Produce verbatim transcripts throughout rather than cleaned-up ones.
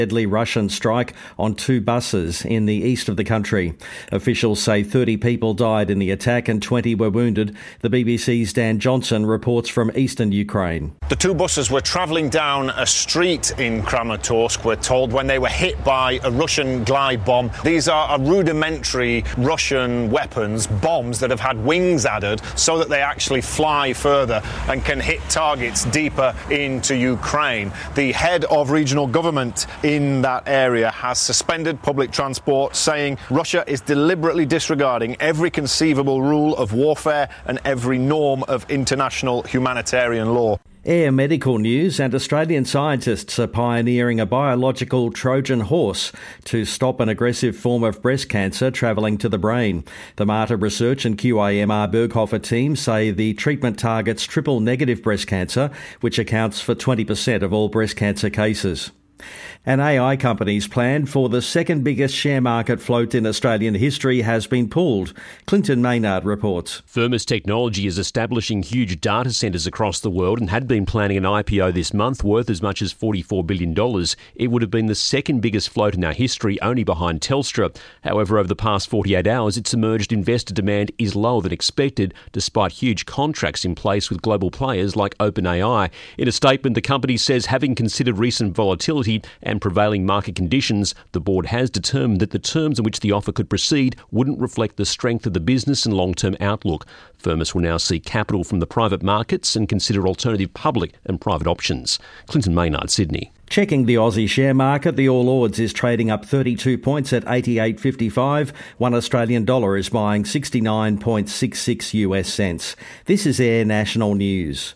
Deadly Russian strike on two buses in the east of the country. Officials say thirty people died in the attack and twenty were wounded. The B B C's Dan Johnson reports from eastern Ukraine. The two buses were travelling down a street in Kramatorsk, we're told, when they were hit by a Russian glide bomb. These are rudimentary Russian weapons, bombs that have had wings added so that they actually fly further and can hit targets deeper into Ukraine. The head of regional government in that area has suspended public transport, saying Russia is deliberately disregarding every conceivable rule of warfare and every norm of international humanitarian law. Air medical news, and Australian scientists are pioneering a biological Trojan horse to stop an aggressive form of breast cancer travelling to the brain. The Mater Research and Q I M R Berghofer team say the treatment targets triple-negative breast cancer, which accounts for twenty percent of all breast cancer cases. An A I company's plan for the second biggest share market float in Australian history has been pulled. Clinton Maynard reports. Firmus Technology is establishing huge data centres across the world and had been planning an I P O this month worth as much as forty-four billion dollars. It would have been the second biggest float in our history, only behind Telstra. However, over the past forty-eight hours, it's emerged investor demand is lower than expected, despite huge contracts in place with global players like OpenAI. In a statement, the company says, having considered recent volatility and prevailing market conditions, the board has determined that the terms in which the offer could proceed wouldn't reflect the strength of the business and long-term outlook. Firmus will now seek capital from the private markets and consider alternative public and private options. Clinton Maynard, Sydney. Checking the Aussie share market, the All Ords is trading up thirty-two points at eighty-eight fifty-five. One Australian dollar is buying sixty-nine point six six U S cents. This is Air National News.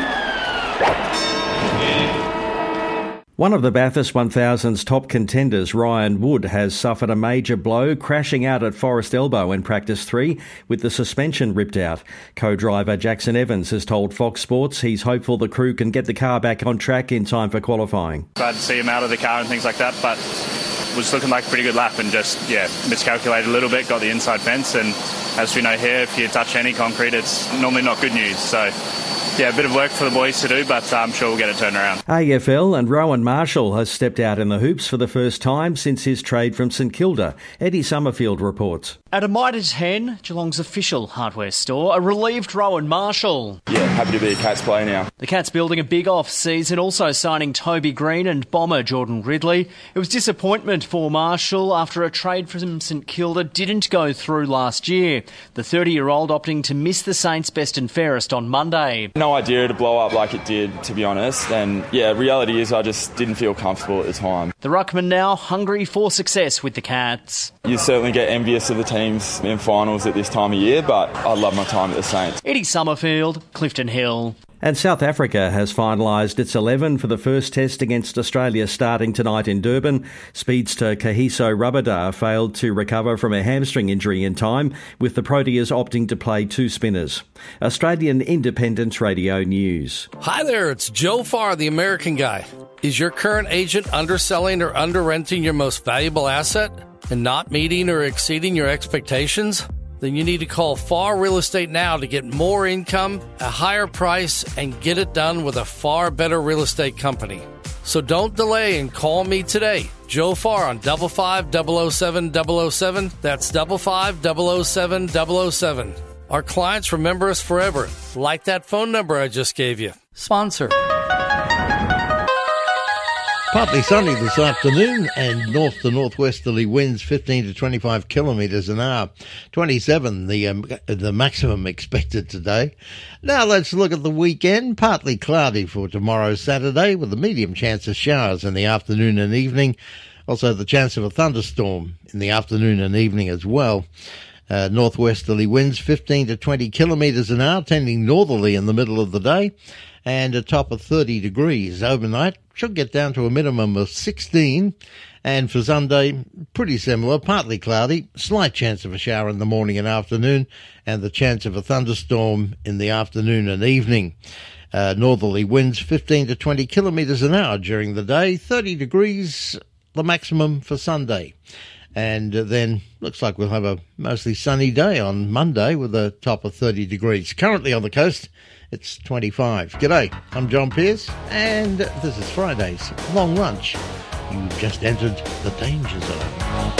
One of the Bathurst one thousand's top contenders, Ryan Wood, has suffered a major blow, crashing out at Forest Elbow in practice three with the suspension ripped out. Co-driver Jackson Evans has told Fox Sports he's hopeful the crew can get the car back on track in time for qualifying. Glad to see him out of the car and things like that, but was looking like a pretty good lap and just, yeah, miscalculated a little bit, got the inside fence, and as we know here, if you touch any concrete, it's normally not good news, so yeah, a bit of work for the boys to do, but I'm sure we'll get it turned around. A F L and Rowan Marshall has stepped out in the hoops for the first time since his trade from St Kilda. Eddie Summerfield reports. At a Mitre ten, Geelong's official hardware store, a relieved Rowan Marshall. Yeah, happy to be a Cats player now. The Cats building a big off-season, also signing Toby Green and bomber Jordan Ridley. It was disappointment for Marshall after a trade from St Kilda didn't go through last year. The thirty-year-old opting to miss the Saints' best and fairest on Monday. No idea to blow up like it did, to be honest. And yeah, reality is I just didn't feel comfortable at the time. The ruckman now hungry for success with the Cats. You certainly get envious of the teams in finals at this time of year, but I love my time at the Saints. Eddie Summerfield, Clifton Hill. And South Africa has finalised its eleven for the first test against Australia starting tonight in Durban. Speedster Kahiso Rabada failed to recover from a hamstring injury in time, with the Proteas opting to play two spinners. Australian Independence Radio News. Hi there, it's Joe Farr, the American Guy. Is your current agent underselling or under-renting your most valuable asset and not meeting or exceeding your expectations? Then you need to call Farr Real Estate now to get more income, a higher price, and get it done with a far better real estate company. So don't delay and call me today. Joe Farr on double five double oh seven double oh seven. That's double five double oh seven double oh seven. Our clients remember us forever, like that phone number I just gave you. Sponsor. Partly sunny this afternoon and north to northwesterly winds fifteen to twenty-five kilometres an hour. twenty-seven the um, the maximum expected today. Now let's look at the weekend. Partly cloudy for tomorrow, Saturday, with a medium chance of showers in the afternoon and evening. Also the chance of a thunderstorm in the afternoon and evening as well. Uh, northwesterly winds fifteen to twenty kilometres an hour, tending northerly in the middle of the day. And a top of thirty degrees overnight. Should get down to a minimum of sixteen. And for Sunday, pretty similar, partly cloudy, slight chance of a shower in the morning and afternoon, and the chance of a thunderstorm in the afternoon and evening. Uh, northerly winds fifteen to twenty kilometres an hour during the day, thirty degrees, the maximum for Sunday. And then looks like we'll have a mostly sunny day on Monday with a top of thirty degrees. Currently on the coast, it's twenty-five. G'day, I'm John Pearce, and this is Friday's Long Lunch You've just entered the danger zone.